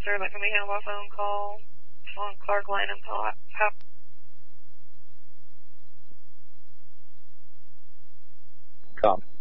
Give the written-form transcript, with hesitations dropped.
Sir, let me handle my phone call on Clark Lane and Powell. Come.